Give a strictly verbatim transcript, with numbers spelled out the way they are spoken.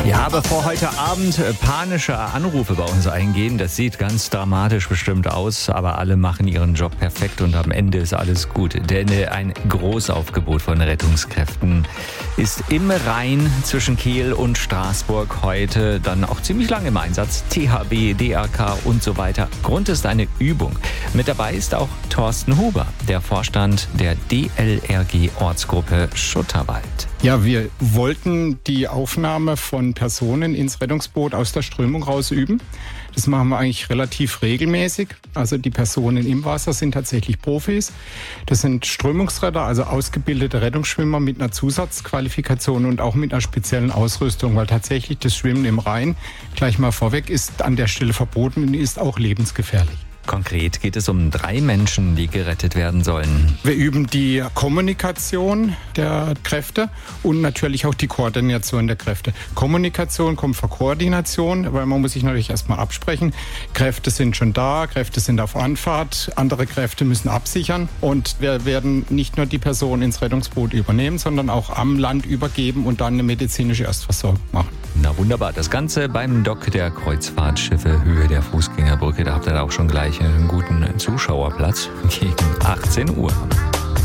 Ja, bevor heute Abend panische Anrufe bei uns eingehen, das sieht ganz dramatisch bestimmt aus, aber alle machen ihren Job perfekt und am Ende ist alles gut. Denn ein Großaufgebot von Rettungskräften ist im Rhein zwischen Kiel und Straßburg heute dann auch ziemlich lange im Einsatz. T H W, D R K und so weiter. Grund ist eine Übung. Mit dabei ist auch Thorsten Huber, der Vorstand der D L R G-Ortsgruppe Schutterwald. Ja, wir wollten die Aufnahme von Personen ins Rettungsboot aus der Strömung raus üben. Das machen wir eigentlich relativ regelmäßig. Also die Personen im Wasser sind tatsächlich Profis. Das sind Strömungsretter, also ausgebildete Rettungsschwimmer mit einer Zusatzqualifikation und auch mit einer speziellen Ausrüstung, weil tatsächlich das Schwimmen im Rhein, gleich mal vorweg, ist an der Stelle verboten und ist auch lebensgefährlich. Konkret geht es um drei Menschen, die gerettet werden sollen. Wir üben die Kommunikation der Kräfte und natürlich auch die Koordination der Kräfte. Kommunikation kommt vor Koordination, weil man muss sich natürlich erstmal absprechen. Kräfte sind schon da, Kräfte sind auf Anfahrt, andere Kräfte müssen absichern. Und wir werden nicht nur die Person ins Rettungsboot übernehmen, sondern auch am Land übergeben und dann eine medizinische Erstversorgung machen. Na wunderbar, das Ganze beim Dock der Kreuzfahrtschiffe Höhe der Fußgängerbrücke. Da habt ihr auch schon gleich einen guten Zuschauerplatz gegen achtzehn Uhr.